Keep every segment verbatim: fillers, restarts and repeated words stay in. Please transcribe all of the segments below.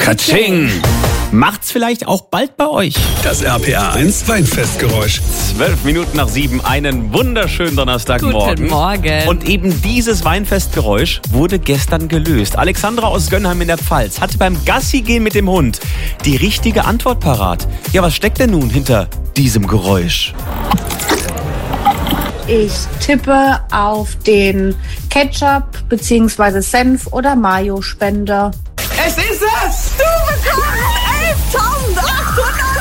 Katsching! Macht's vielleicht auch bald bei euch. Das R P R eins Weinfestgeräusch. Zwölf Minuten nach sieben, einen wunderschönen Donnerstagmorgen. Guten Morgen. Und eben dieses Weinfestgeräusch wurde gestern gelöst. Alexandra aus Gönnheim in der Pfalz hatte beim Gassi-Gehen mit dem Hund die richtige Antwort parat. Ja, was steckt denn nun hinter diesem Geräusch? Ich tippe auf den Ketchup bzw. Senf- oder Mayo-Spender. Es ist es! Du bekommst elftausendachthundert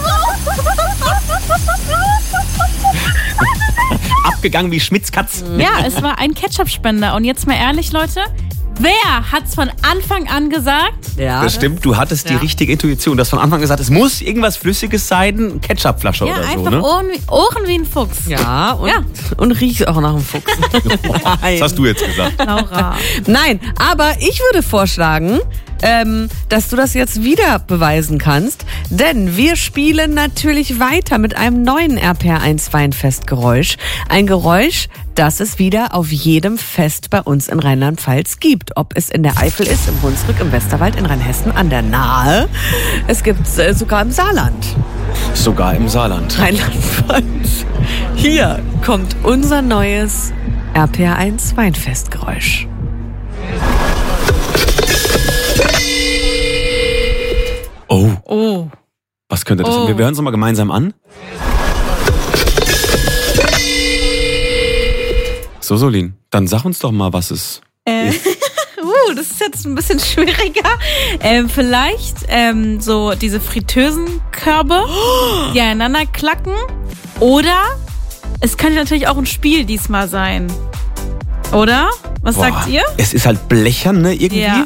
Euro! Abgegangen wie Schmitz Katz. Ja, es war ein Ketchup-Spender. Und jetzt mal ehrlich, Leute, wer hat's von Anfang an gesagt? Ja, Das stimmt, du hattest die ja. richtige Intuition. Du hast von Anfang an gesagt, es muss irgendwas Flüssiges sein, Ketchupflasche Ja, oder so, einfach ne? Ohren, wie, Ohren wie ein Fuchs. Ja, und, Ja. und riecht auch nach einem Fuchs. Das hast du jetzt gesagt. Laura. Nein, aber ich würde vorschlagen, ähm, dass du das jetzt wieder beweisen kannst, denn wir spielen natürlich weiter mit einem neuen R P R eins Weinfestgeräusch. Ein Geräusch, das es wieder auf jedem Fest bei uns in Rheinland-Pfalz gibt. Ob es in der Eifel ist, im Hunsrück, im Westerwald, in Rheinhessen, an der Nahe. Es gibt es äh, sogar im Saarland. Sogar im Saarland. Rheinland-Pfalz. Hier kommt unser neues R P R eins Weinfestgeräusch. Oh, Oh. was könnte das Oh. sein? Wir hören es mal gemeinsam an. So, Solin, dann sag uns doch mal, was es Äh, uh, das ist jetzt ein bisschen schwieriger. Ähm, vielleicht ähm, so diese Fritteusenkörbe, die aneinander klacken. Oder es könnte natürlich auch ein Spiel diesmal sein. Oder? Was Boah, sagt ihr? Es ist halt blechern, ne, irgendwie. Ja.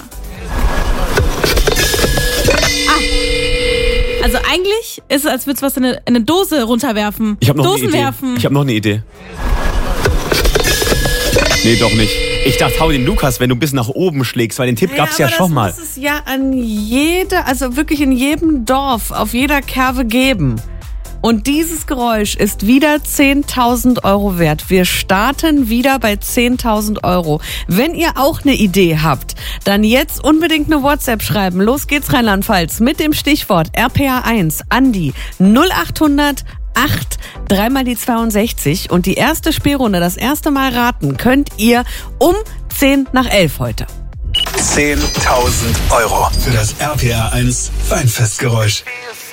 Ah. Also eigentlich ist es, als würdest du was in eine, in eine Dose runterwerfen. Ich habe noch Dosen eine Idee. werfen. Ich habe noch eine Idee. Nee, doch nicht. Ich dachte, hau den Lukas, wenn du bis nach oben schlägst, weil den Tipp gab's ja, aber schon mal. Das muss es ja an jede, also wirklich in jedem Dorf, auf jeder Kerve geben. Und dieses Geräusch ist wieder zehntausend Euro wert. Wir starten wieder bei zehntausend Euro. Wenn ihr auch eine Idee habt, dann jetzt unbedingt eine WhatsApp schreiben. Los geht's, Rheinland-Pfalz, mit dem Stichwort R P R eins an die null achthundert acht, dreimal die zweiundsechzig. Und die erste Spielrunde, das erste Mal raten, könnt ihr um zehn nach elf heute. zehntausend Euro für das R P R eins Weinfestgeräusch.